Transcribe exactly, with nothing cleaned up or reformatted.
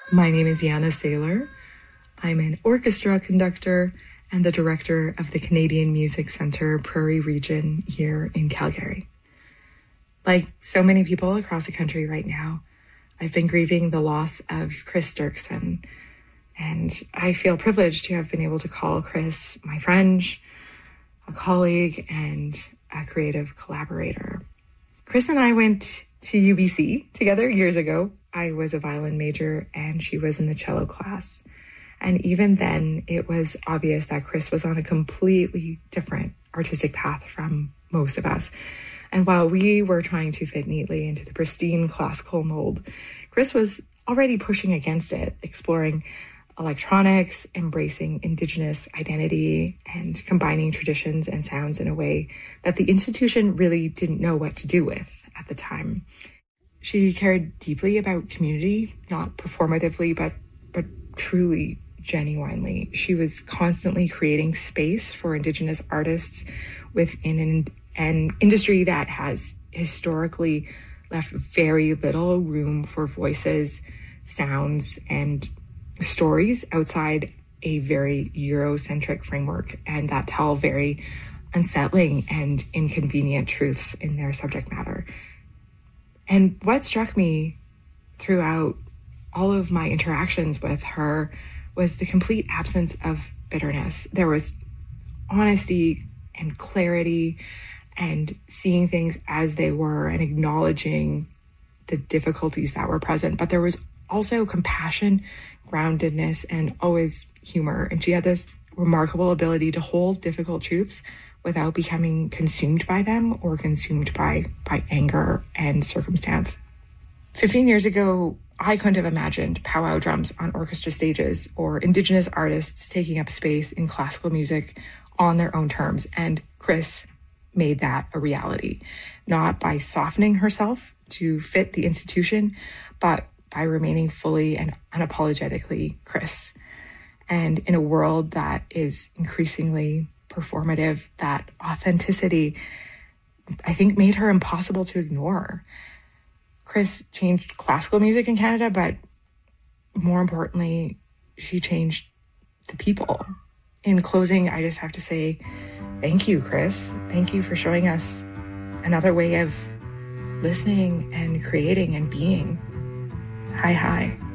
My name is Yana Saylor. I'm an orchestra conductor and the director of the Canadian Music Centre Prairie Region here in Calgary. Like so many people across the country right now, I've been grieving the loss of Chris Dirksen, and I feel privileged to have been able to call Chris my friend, a colleague, and a creative collaborator. Chris and I went to U B C together years ago. I was a violin major and she was in the cello class. And even then, it was obvious that Chris was on a completely different artistic path from most of us. And while we were trying to fit neatly into the pristine classical mold, Chris was already pushing against it, exploring electronics, embracing Indigenous identity, and combining traditions and sounds in a way that the institution really didn't know what to do with at the time. She cared deeply about community, not performatively, but but truly, genuinely. She was constantly creating space for Indigenous artists within an, an industry that has historically left very little room for voices, sounds, and stories outside a very Eurocentric framework, and that tell very unsettling and inconvenient truths in their subject matter. And what struck me throughout all of my interactions with her was the complete absence of bitterness. There was honesty and clarity and seeing things as they were and acknowledging the difficulties that were present. But there was also compassion, groundedness, and always humor. And she had this remarkable ability to hold difficult truths without becoming consumed by them or consumed by, by anger and circumstance. Fifteen years ago, I couldn't have imagined powwow drums on orchestra stages or Indigenous artists taking up space in classical music on their own terms. And Chris made that a reality, not by softening herself to fit the institution, but by remaining fully and unapologetically Chris. And in a world that is increasingly performative, that authenticity, I think, made her impossible to ignore. Chris changed classical music in Canada, but more importantly, she changed the people. In closing, I just have to say, thank you, Chris. Thank you for showing us another way of listening and creating and being. Hi, hi.